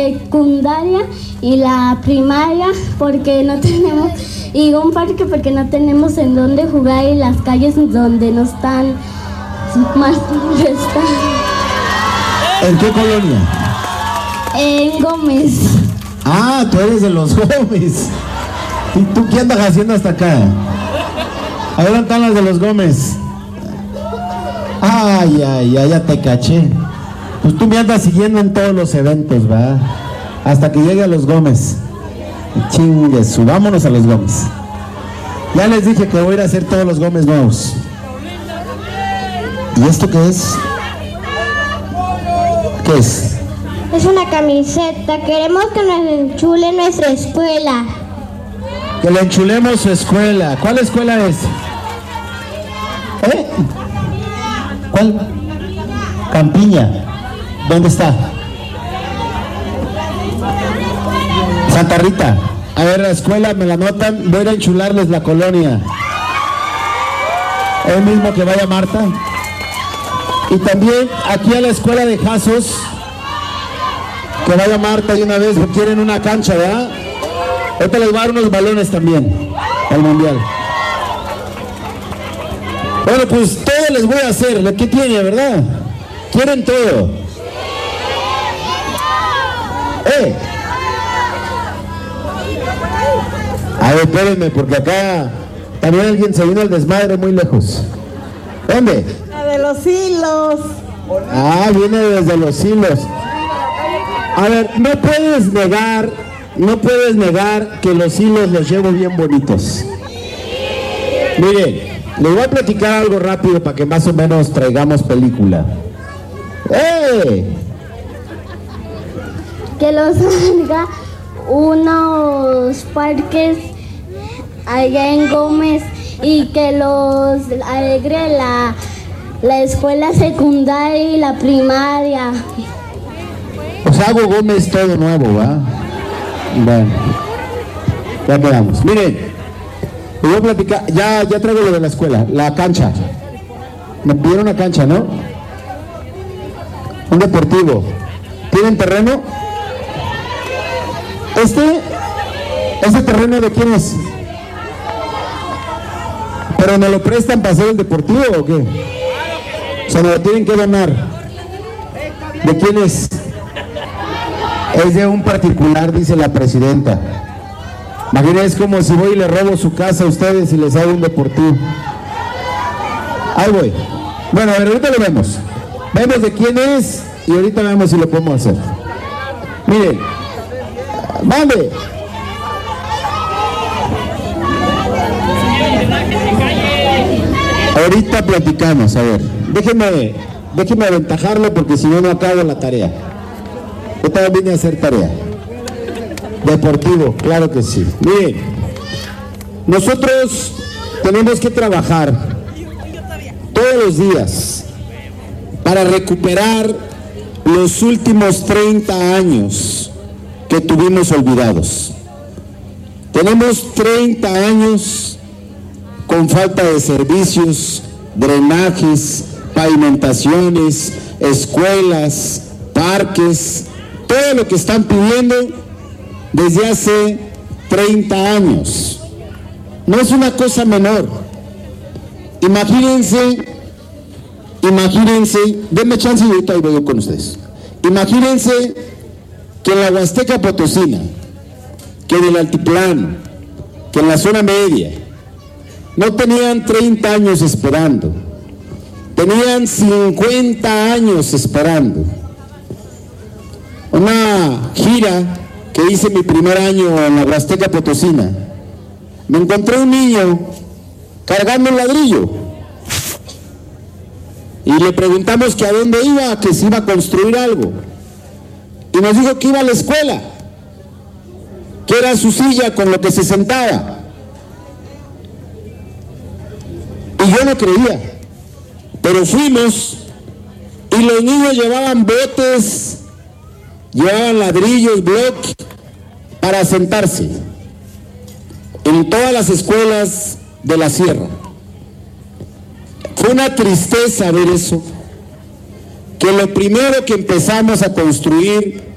secundaria y la primaria porque no tenemos, y un parque porque no tenemos en dónde jugar y las calles donde no están más están. ¿En qué colonia? En Gómez. Ah, tú eres de los Gómez. ¿Y tú qué andas haciendo hasta acá? ¿A dónde están las de los Gómez? Ay, ya te caché. Pues tú me andas siguiendo en todos los eventos, ¿va? Hasta que llegue a los Gómez. Chinguesu, vámonos a los Gómez. Ya les dije que voy a ir a hacer todos los Gómez nuevos. ¿Y esto qué es? ¿Qué es? Es una camiseta. Queremos que nos enchule nuestra escuela. Que le enchulemos su escuela. ¿Cuál escuela es? ¿Cuál? Campiña. ¿Dónde está? Santa Rita. A ver, la escuela me la anotan. Voy a ir a enchularles la colonia. El mismo que vaya Marta. Y también aquí a la escuela de Jazos. Que vaya Marta de una vez, porque quieren una cancha, ¿verdad? Ahorita les voy a dar unos balones también al mundial. Bueno, pues todo les voy a hacer. ¿Qué tiene, verdad? ¿Quieren todo? A ver, espérenme, porque acá también alguien se vino al desmadre muy lejos. ¿Dónde? La de los hilos. Ah, viene desde los hilos. A ver, no puedes negar que los hilos los llevo bien bonitos. Miren, les voy a platicar algo rápido para que más o menos traigamos película. Que los haga unos parques allá en Gómez y que los alegre la escuela secundaria y la primaria. O sea, hago Gómez todo nuevo, ¿va? Bueno, ya quedamos. Miren, les voy a platicar, ya traigo lo de la escuela, la cancha. Me pidieron una cancha, ¿no? Un deportivo. ¿Tienen terreno? ¿Este terreno de quién es? ¿Pero me lo prestan para hacer el deportivo o qué? O sea, me lo tienen que donar. ¿De quién es? Es de un particular, dice la presidenta. Imagínense, es como si voy y le robo su casa a ustedes y les hago un deportivo. Ahí voy. Bueno, a ver, ahorita lo vemos. Vemos de quién es y ahorita vemos si lo podemos hacer. Miren. ¡Mande! Ahorita platicamos, a ver. Déjeme aventajarlo porque si no, no acabo la tarea. Yo también vine a hacer tarea. Deportivo, claro que sí. Miren, nosotros tenemos que trabajar todos los días para recuperar los últimos 30 años que tuvimos olvidados. Tenemos 30 años con falta de servicios, drenajes, pavimentaciones, escuelas, parques, todo lo que están pidiendo desde hace 30 años. No es una cosa menor. Imagínense, denme chance y ahorita voy yo con ustedes. Imagínense que en la Huasteca Potosina, que en el altiplano, que en la zona media, no tenían 30 años esperando, tenían 50 años esperando. Una gira que hice mi primer año en la Huasteca Potosina, me encontré un niño cargando un ladrillo y le preguntamos que a dónde iba, que se iba a construir algo, y nos dijo que iba a la escuela, que era su silla con lo que se sentaba. Y yo no creía, pero fuimos y los niños llevaban botes, llevaban ladrillos, bloques para sentarse en todas las escuelas de la sierra. Fue una tristeza ver eso, que lo primero que empezamos a construir